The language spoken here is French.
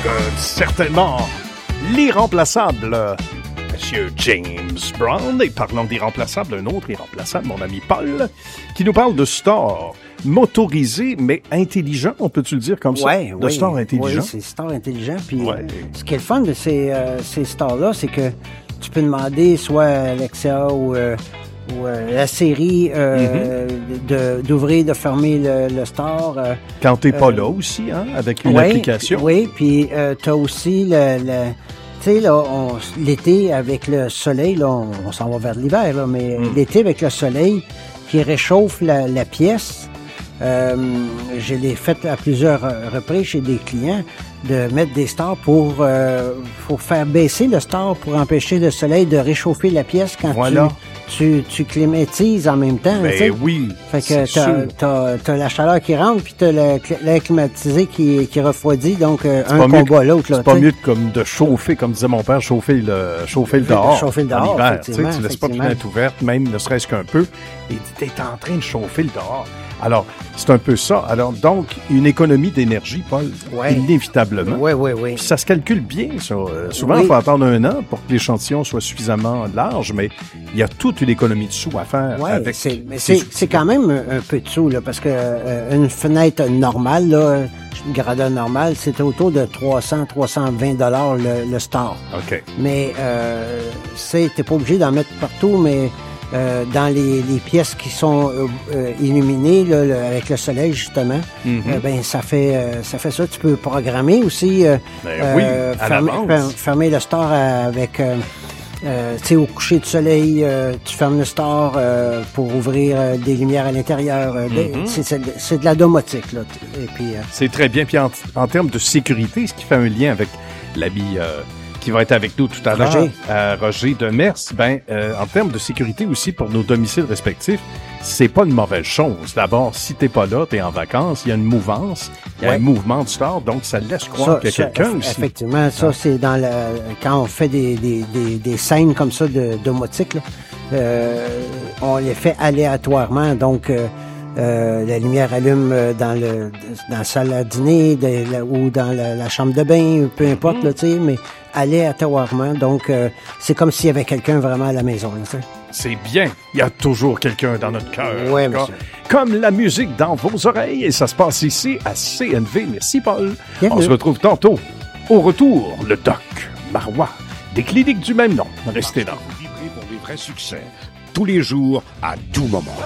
Certainement l'irremplaçable Monsieur James Brown. Et parlons d'irremplaçable, un autre irremplaçable, mon ami Paul, qui nous parle de stores motorisés, mais intelligents, on peut-tu le dire comme ça? De stores intelligents. Oui, c'est stores intelligents. Puis ce qui est le fun de ces stores-là, c'est que tu peux demander soit Alexa ou la série d'ouvrir, de fermer le store. Quand t'es pas là aussi, hein, avec une application. Oui, puis t'as aussi tu sais, là, l'été, avec le soleil, là, on s'en va vers l'hiver, là, mais l'été, avec le soleil qui réchauffe la pièce, je l'ai fait à plusieurs reprises chez des clients, de mettre des stores pour faire baisser le store pour empêcher le soleil de réchauffer la pièce quand tu climatises en même temps. Ben oui. Fait que t'as la chaleur qui rentre puis t'as l'air climatisé qui refroidit, donc un combat l'autre. C'est pas mieux comme de chauffer, comme disait mon père, chauffer le dehors. Chauffer le dehors, en hiver. Tu laisses pas la fenêtre ouverte, même ne serait-ce qu'un peu, et t'es en train de chauffer le dehors. Alors, c'est un peu ça. Alors, donc, une économie d'énergie, Paul, inévitablement. Oui. Puis ça se calcule bien, ça. Souvent, il faut attendre 1 an pour que l'échantillon soit suffisamment large, mais il y a toute une économie de sous à faire. Avec c'est quand même un peu de sous, là, parce que une fenêtre normale, là, une grandeur normale, c'était autour de 300-320 $ le store. OK. Mais, t'es pas obligé d'en mettre partout, mais dans les pièces qui sont illuminées là, avec le soleil, justement, ben ça fait ça. Tu peux programmer aussi fermer le store avec tu sais, au coucher du soleil, tu fermes le store pour ouvrir des lumières à l'intérieur. C'est de la domotique, là. Et puis c'est très bien. Puis en termes de sécurité, ce qui fait un lien avec l'ami qui va être avec nous tout à l'heure, Roger Demers, en termes de sécurité aussi pour nos domiciles respectifs, c'est pas une mauvaise chose. D'abord, si t'es pas là, t'es en vacances, il y a une mouvance, il y a un mouvement du store, donc ça laisse croire qu'il y a quelqu'un aussi. Effectivement, ça, c'est dans quand on fait des scènes comme ça de domotique, là, on les fait aléatoirement, donc la lumière allume dans la salle à dîner ou dans la chambre de bain, peu importe, là, tu sais, mais aléatoirement. Donc, c'est comme s'il y avait quelqu'un vraiment à la maison, là, tu sais. C'est bien. Il y a toujours quelqu'un dans notre cœur. Oui, monsieur. Comme la musique dans vos oreilles. Et ça se passe ici à CNV. Merci, Paul. Bienvenue. On se retrouve tantôt. Au retour, le Doc Marois des cliniques du même nom. Restez là. Pour les vrais succès. Tous les jours, à tout moment.